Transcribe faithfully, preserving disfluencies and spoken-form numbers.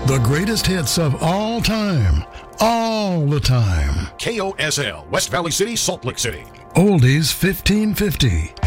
The greatest hits of all time, all the time. K O S L, West Valley City, Salt Lake City. Oldies fifteen fifty.